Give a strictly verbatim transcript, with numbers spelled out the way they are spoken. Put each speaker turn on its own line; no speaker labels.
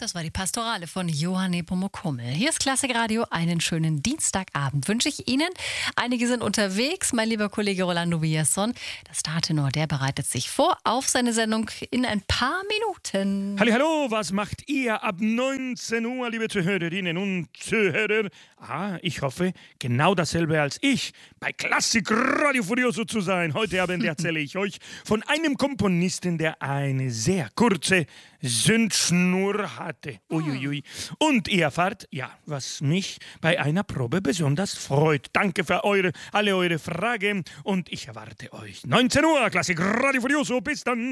das war die Pastorale von Johann Nepomuk Hummel. Hier ist Klassik Radio. Einen schönen Dienstagabend wünsche ich Ihnen. Einige sind unterwegs. Mein lieber Kollege Rolando Villazon, der Startenor, der bereitet sich vor auf seine Sendung in ein paar Minuten.
Hallo, was macht ihr ab neunzehn Uhr, liebe Zuhörerinnen und Zuhörer? Ah, ich hoffe, genau dasselbe als ich, bei Klassik Radio Furioso zu sein. Heute Abend erzähle ich euch von einem Komponisten, der eine sehr kurze Zündschnur hatte. Uiuiui. Und ihr erfahrt, ja, was mich bei einer Probe besonders freut. Danke für eure, alle eure Fragen und ich erwarte euch. neunzehn Uhr, Klassik Radio Furioso. Bis dann.